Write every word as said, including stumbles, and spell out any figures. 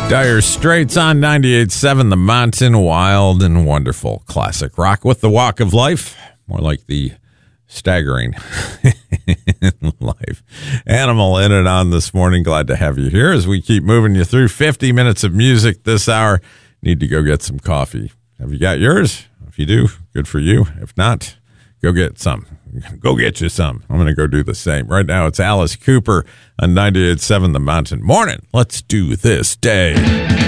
Dire Straits on ninety-eight point seven The Mountain, wild and wonderful classic rock with the walk of life, more like the staggering life. Animal in and on this morning. Glad to have you here as we keep moving you through fifty minutes of music this hour. Need to go get some coffee. Have you got yours? If you do, good for you. If not, go get some. Go get you some. I'm going to go do the same. Right now, it's Alice Cooper on ninety-eight point seven The Mountain. Morning. Let's do this day.